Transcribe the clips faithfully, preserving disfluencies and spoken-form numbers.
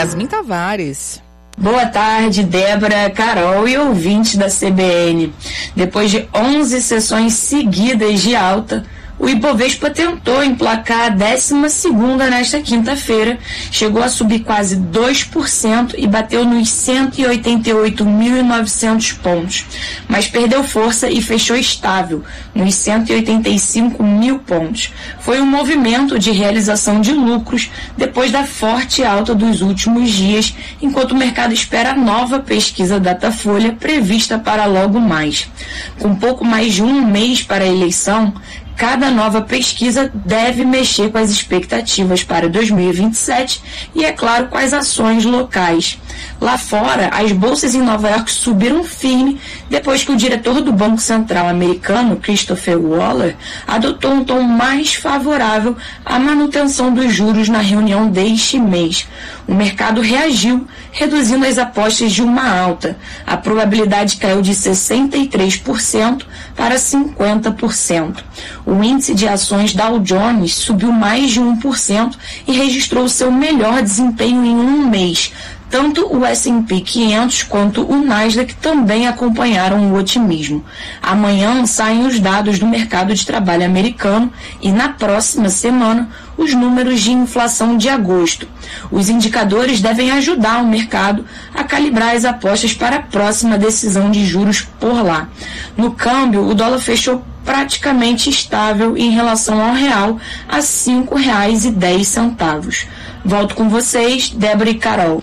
Yasmin Tavares. Boa tarde, Débora, Carol e ouvintes da C B N. Depois de onze sessões seguidas de alta, o Ibovespa tentou emplacar a décima segunda nesta quinta-feira, chegou a subir quase dois por cento e bateu nos cento e oitenta e oito mil e novecentos pontos, mas perdeu força e fechou estável, nos cento e oitenta e cinco mil pontos. Foi um movimento de realização de lucros depois da forte alta dos últimos dias, enquanto o mercado espera a nova pesquisa Datafolha prevista para logo mais. Com pouco mais de um mês para a eleição, cada nova pesquisa deve mexer com as expectativas para dois mil e vinte e sete e, é claro, com as ações locais. Lá fora, as bolsas em Nova York subiram firme depois que o diretor do Banco Central americano, Christopher Waller, adotou um tom mais favorável à manutenção dos juros na reunião deste mês. O mercado reagiu, reduzindo as apostas de uma alta. A probabilidade caiu de sessenta e três por cento para cinquenta por cento. O índice de ações Dow Jones subiu mais de um por cento e registrou seu melhor desempenho em um mês. Tanto o S and P quinhentos quanto o Nasdaq também acompanharam o otimismo. Amanhã saem os dados do mercado de trabalho americano e, na próxima semana, os números de inflação de agosto. Os indicadores devem ajudar o mercado a calibrar as apostas para a próxima decisão de juros por lá. No câmbio, o dólar fechou praticamente estável em relação ao real a cinco reais e dez centavos. Volto com vocês, Débora e Carol.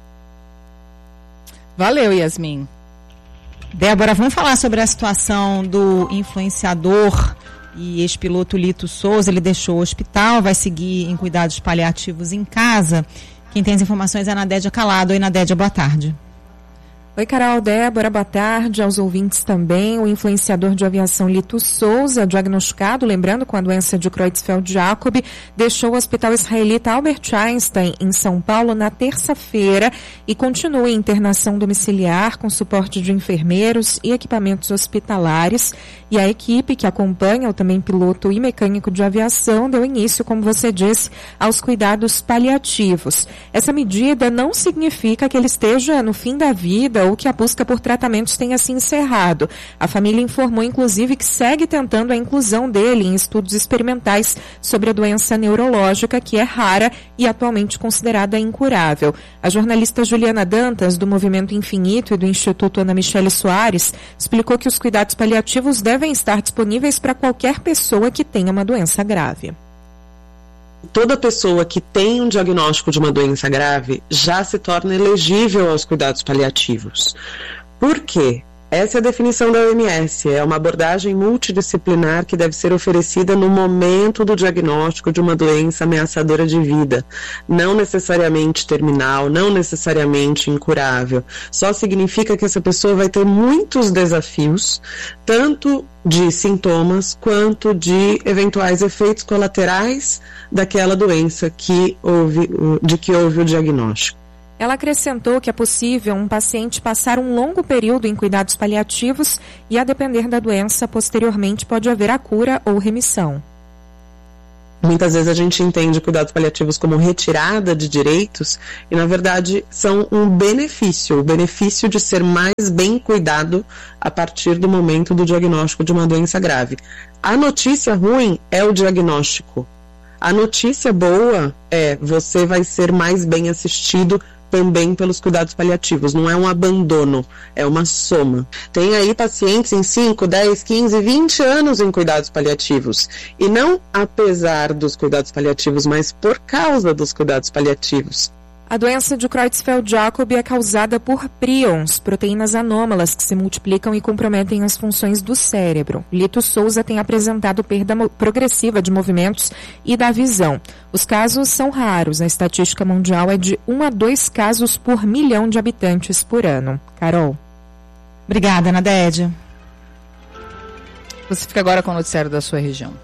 Valeu, Yasmin. Débora, vamos falar sobre a situação do influenciador e ex-piloto Lito Souza. Ele deixou o hospital, vai seguir em cuidados paliativos em casa. Quem tem as informações é a Nadédia Calado. Oi, Nadédia, boa tarde. Oi, Carol, Débora, boa tarde aos ouvintes também. O influenciador de aviação Lito Souza, diagnosticado, lembrando, com a doença de Creutzfeldt-Jakob, deixou o hospital israelita Albert Einstein, em São Paulo, na terça-feira e continua em internação domiciliar com suporte de enfermeiros e equipamentos hospitalares. E a equipe que acompanha o também piloto e mecânico de aviação deu início, como você disse, aos cuidados paliativos. Essa medida não significa que ele esteja no fim da vida ou que a busca por tratamentos tenha se encerrado. A família informou, inclusive, que segue tentando a inclusão dele em estudos experimentais sobre a doença neurológica, que é rara e atualmente considerada incurável. A jornalista Juliana Dantas, do Movimento Infinito e do Instituto Ana Michele Soares, explicou que os cuidados paliativos devem estar disponíveis para qualquer pessoa que tenha uma doença grave. Toda pessoa que tem um diagnóstico de uma doença grave já se torna elegível aos cuidados paliativos. Por quê? Essa é a definição da O M S, é uma abordagem multidisciplinar que deve ser oferecida no momento do diagnóstico de uma doença ameaçadora de vida, não necessariamente terminal, não necessariamente incurável. Só significa que essa pessoa vai ter muitos desafios, tanto de sintomas quanto de eventuais efeitos colaterais daquela doença que houve, de que houve o diagnóstico. Ela acrescentou que é possível um paciente passar um longo período em cuidados paliativos e, a depender da doença, posteriormente pode haver a cura ou remissão. Muitas vezes a gente entende cuidados paliativos como retirada de direitos e, na verdade, são um benefício, o benefício de ser mais bem cuidado a partir do momento do diagnóstico de uma doença grave. A notícia ruim é o diagnóstico. A notícia boa é você vai ser mais bem assistido também pelos cuidados paliativos, não é um abandono, é uma soma. Tem aí pacientes em cinco, dez, quinze, vinte anos em cuidados paliativos, e não apesar dos cuidados paliativos, mas por causa dos cuidados paliativos. A doença de Creutzfeldt-Jakob é causada por prions, proteínas anômalas que se multiplicam e comprometem as funções do cérebro. Lito Souza tem apresentado perda progressiva de movimentos e da visão. Os casos são raros, a estatística mundial é de um a dois casos por milhão de habitantes por ano. Carol. Obrigada, Nadédia. Você fica agora com o noticiário da sua região.